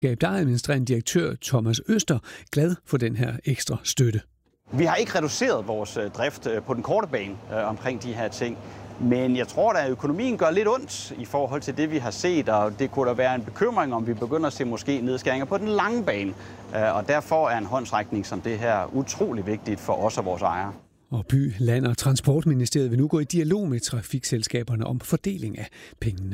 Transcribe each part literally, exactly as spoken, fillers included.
Der er administrerende direktør Thomas Øster glad for den her ekstra støtte. Vi har ikke reduceret vores drift på den korte bane øh, omkring de her ting, men jeg tror, at økonomien gør lidt ondt i forhold til det, vi har set, og det kunne da være en bekymring, om vi begynder at se måske nedskæringer på den lange bane, øh, og derfor er en håndsrækning som det her utrolig vigtigt for os og vores ejere. Og By, Land og Transportministeriet vil nu gå i dialog med trafikselskaberne om fordeling af pengene.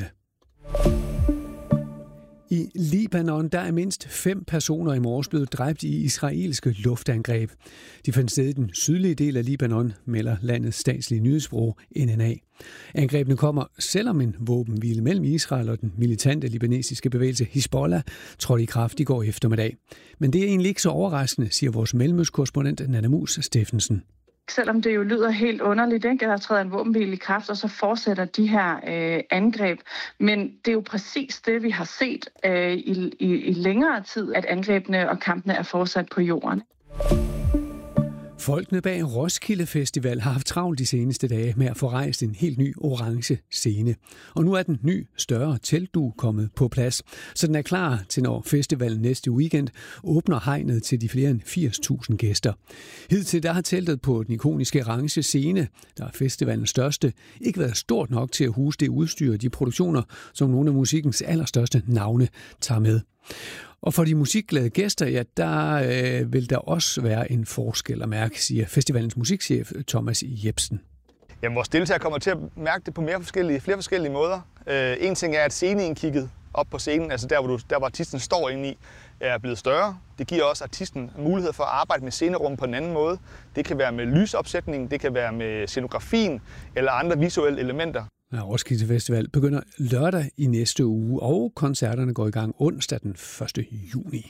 I Libanon der er mindst fem personer i morges blevet dræbt i israelske luftangreb. De fandt sted i den sydlige del af Libanon, melder landets statslige nyhedsbureau N N A. Angrebene kommer, selvom en våbenhvile mellem Israel og den militante libanesiske bevægelse Hizbollah trådte i kraft i går eftermiddag. Men det er egentlig ikke så overraskende, siger vores mellemøstkorrespondent Nanna Mus Steffensen. Selvom det jo lyder helt underligt, ikke? Der træder en våbenhvile i kraft, og så fortsætter de her øh, angreb. Men det er jo præcis det, vi har set øh, i, i, i længere tid, at angrebene og kampene er fortsat på jorden. Folkene bag Roskilde Festival har haft travlt de seneste dage med at få rejst en helt ny orange scene. Og nu er den ny, større teltdue kommet på plads, så den er klar til, når festivalen næste weekend åbner hegnet til de flere end firs tusind gæster. Hidtil der har teltet på den ikoniske orange scene, der er festivalens største, ikke været stort nok til at huse det udstyr og de produktioner, som nogle af musikkens allerstørste navne tager med. Og for de musikglade gæster, ja, der øh, vil der også være en forskel at mærke, siger festivalens musikchef Thomas Jebsen. Jamen, vores deltagere kommer til at mærke det på mere forskellige, flere forskellige måder. Øh, en ting er, at sceneindkigget op på scenen, altså der hvor, du, der, hvor artisten står inde i, er blevet større. Det giver også artisten mulighed for at arbejde med scenerum på en anden måde. Det kan være med lysopsætning, det kan være med scenografien eller andre visuelle elementer. Ja, Roskilde Festival begynder lørdag i næste uge, og koncerterne går i gang onsdag den første juni.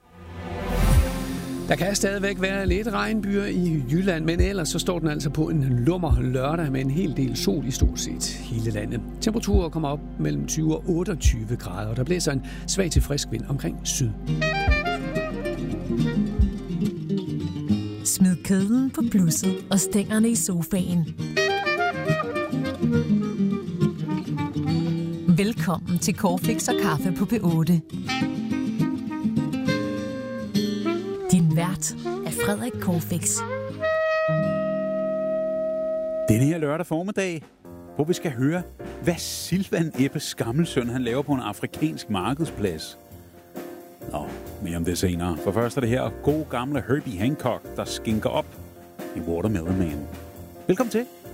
Der kan stadigvæk være lidt regnbyer i Jylland, men ellers så står den altså på en lummer lørdag med en hel del sol i stort set hele landet. Temperaturer kommer op mellem tyve og otteogtyve grader, og der blæser en svag til frisk vind omkring syd. Smid kedlen på blusset og stængerne i sofaen. Velkommen til Corfix og kaffe på P otte. Din vært er Frederik Corfix. Denne her lørdag formiddag, hvor vi skal høre, hvad Silvan Ebbes gammelsøn han laver på en afrikansk markedsplads. Nå, mere om det senere. For først er det her gode gamle Herbie Hancock, der skinker op i Watermelon Man. Velkommen til.